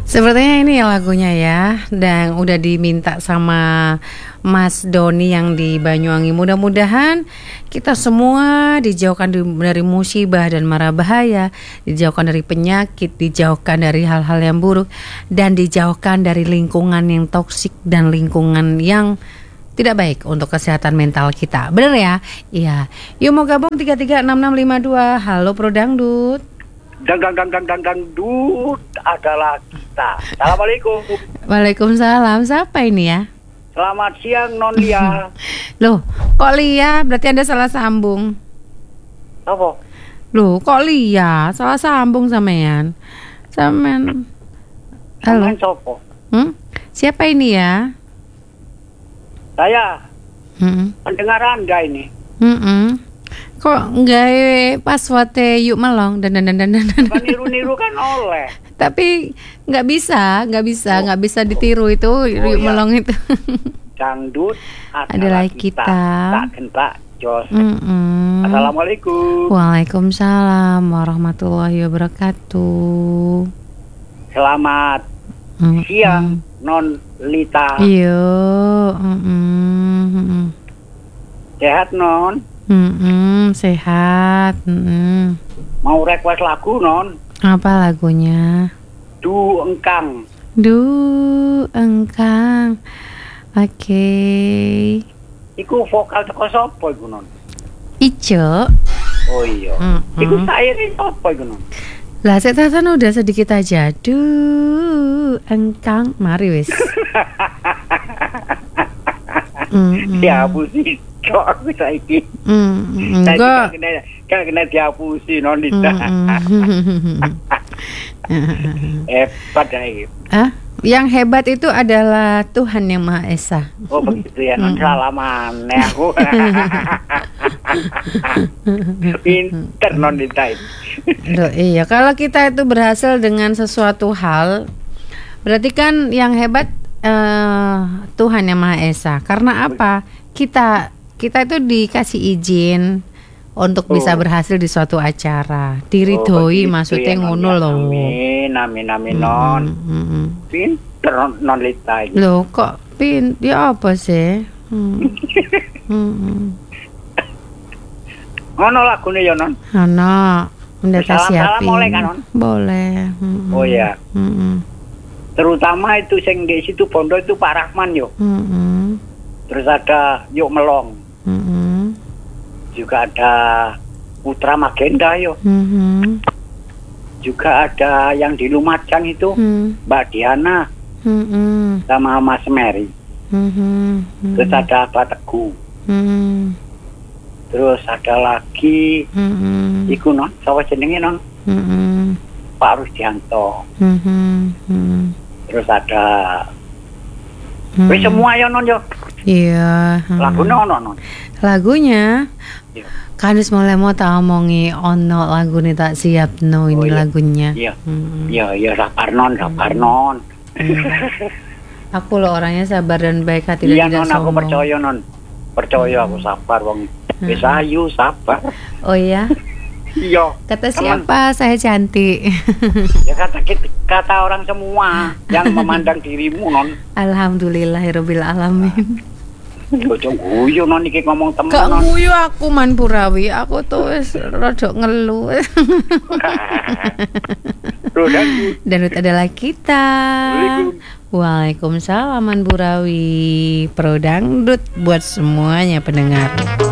Sepertinya ini ya lagunya ya, dan udah diminta sama Mas Doni yang di Banyuwangi. Mudah-mudahan kita semua dijauhkan dari musibah dan mara bahaya, dijauhkan dari penyakit, dijauhkan dari hal-hal yang buruk, dan dijauhkan dari lingkungan yang toksik dan lingkungan yang tidak baik untuk kesehatan mental kita. Bener ya? Iya. Yuk mau gabung 336652. Halo Pro Dangdut. Dangdut adalah kita. Assalamualaikum. Waalaikumsalam. Siapa ini ya? Selamat siang Non Lia. Loh, kok Lia? Berarti Anda salah sambung. Apa? Loh, kok Lia? Salah sambung sampean. Sampean. Halo. Sampean sopo? Siapa ini ya? Saya. Pendengar Anda ini. Kok nggak passwordnya yuk melong dan. Kan niru-niru kan oleh. Tapi nggak bisa ditiru itu yuk ya. melong itu. Dangdut adalah kita. Tak gentak jos. Assalamualaikum. Waalaikumsalam warahmatullahi wabarakatuh. Selamat siang Non Lita. Iya. Sehat Non? Sehat. Mau request lagu Non? Apa lagunya? Du Engkang. Oke. Iku vokal teko sapa iku Non? Ijo. Oh iya. Iku saire sapa iku Non? Lah setan udah sedikit aja. Engkang, mari wis. Dihapusi kok aku saiki. Enggak. Kena dihapusi Non Lita. Hebat ae. Yang hebat itu adalah Tuhan Yang Maha Esa. Oh begitu ya Non, salah maneh aku. Pinter Non Lita. Loh, iya, kalau kita itu berhasil dengan sesuatu hal, berarti kan yang hebat Tuhan Yang Maha Esa. Karena apa? Kita itu dikasih izin untuk bisa berhasil di suatu acara. Diridhoi maksudnya ya, ngono loh. Amin Non. Pinter Non Lita. Loh kok ya apa sih? Ngono lagune ya Non. Ono, udah tak siapin. Boleh kan Non? Boleh. Oh ya. Terutama itu sing di situ pondok itu Pak Rahman yo. Terus ada Yuk Melong. Juga ada Putra Magenda yo. Juga ada yang di Lumajang itu Mbak Diana sama Mas Mary. Terus ada Pak Teguh. Terus ada lagi iku Non, sapa jenenge Non? Pak Rusdianto. Terus ada wis semua ya Non yo. Iya. Lagunya ono Non. Lagunya kan wis mulai mau tak omongi ono lagu nih tak siap no ini lagunya. Iya. Iya sabar Non. Aku loh orangnya sabar dan baik hati dan tidak sombong. Iya Non, aku percaya Non. Percaya aku sabar wong wis ayu sabar. Oh iya. Iya. Kata siapa? Saya cantik. Ya kata orang semua yang memandang dirimu Non. Alhamdulillahirabbil alamin. Ojo guyu Non iki ngomong temen. Gak guyu aku Man Purawi, aku tuh wis rada ngeluh. Dangdut adalah kita. Waalaikumsalam Man Purawi. Pro Dangdut buat semuanya pendengar.